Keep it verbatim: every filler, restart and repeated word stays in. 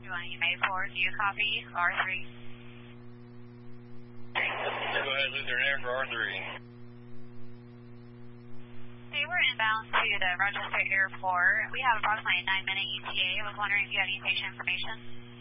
May four, do you copy? R three. Go ahead, Lutheran Air for R three. Hey, we're inbound to the Rochester Airport. We have approximately a nine minute E T A. I was wondering if you had any patient information.